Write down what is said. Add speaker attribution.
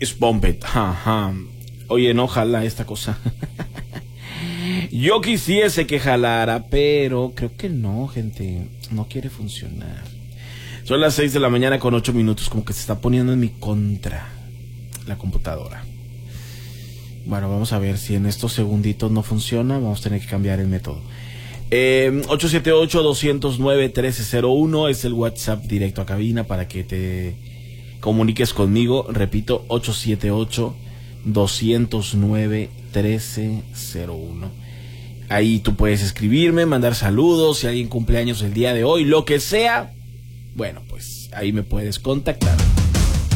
Speaker 1: Es Bumpet. Ajá. Oye, no jala esta cosa. Yo quisiese que jalara, pero creo que no, gente. No quiere funcionar. Son las 6 de la mañana con 8 minutos. Como que se está poniendo en mi contra la computadora. Bueno, vamos a ver si en estos segunditos no funciona. Vamos a tener que cambiar el método. 878-209-1301 es el WhatsApp directo a cabina para que te comuniques conmigo. Repito, 878-209-1301. Ahí tú puedes escribirme, mandar saludos, si alguien cumpleaños el día de hoy, lo que sea. Bueno, pues ahí me puedes contactar.